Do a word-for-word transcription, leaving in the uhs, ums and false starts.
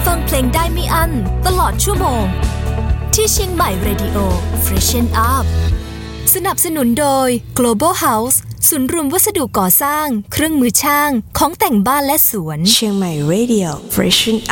ฟังเพลงได้ไม่อั้นตลอดชั่วโมงที่เชียงใหม่ Radio Freshen Up สนับสนุนโดย Global House ศูนย์รวมวัสดุก่อสร้างเครื่องมือช่างของแต่งบ้านและสวนเชียงใหม่ Radio Freshen